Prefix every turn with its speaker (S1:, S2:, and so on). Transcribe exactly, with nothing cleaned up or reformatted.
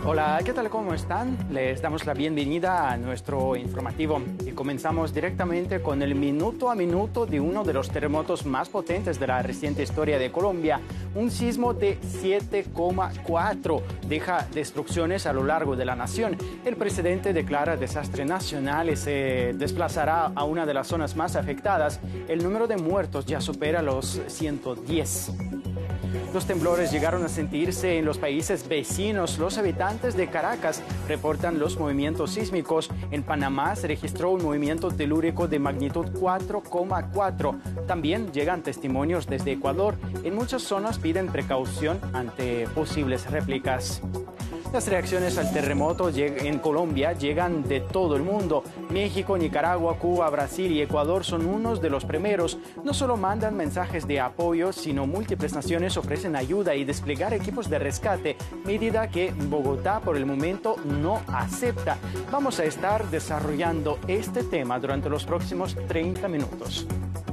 S1: Hola, ¿qué tal? ¿Cómo están? Les damos la bienvenida a nuestro informativo y comenzamos directamente con el minuto a minuto de uno de los terremotos más potentes de la reciente historia de Colombia. Un sismo de siete coma cuatro deja destrucciones a lo largo de la nación. El presidente declara desastre nacional y se desplazará a una de las zonas más afectadas. El número de muertos ya supera los ciento diez. Los temblores llegaron a sentirse en los países vecinos. Los habitantes de Caracas reportan los movimientos sísmicos. En Panamá se registró un movimiento telúrico de magnitud cuatro coma cuatro. También llegan testimonios desde Ecuador. En muchas zonas piden precaución ante posibles réplicas. Las reacciones al terremoto en Colombia llegan de todo el mundo. México, Nicaragua, Cuba, Brasil y Ecuador son unos de los primeros. No solo mandan mensajes de apoyo, sino múltiples naciones ofrecen ayuda y desplegar equipos de rescate, medida que Bogotá por el momento no acepta. Vamos a estar desarrollando este tema durante los próximos treinta minutos.